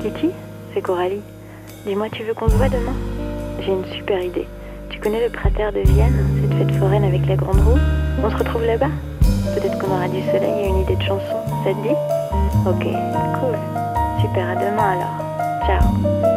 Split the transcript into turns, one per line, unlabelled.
Kitty, c'est Coralie. Dis-moi, tu veux qu'on se voit demain? J'ai une super idée. Tu connais le Prater de Vienne, cette fête foraine avec la grande roue? On se retrouve là-bas? Peut-être qu'on aura du soleil et une idée de chanson. Ça te dit? Ok, cool. Super, à demain alors. Ciao.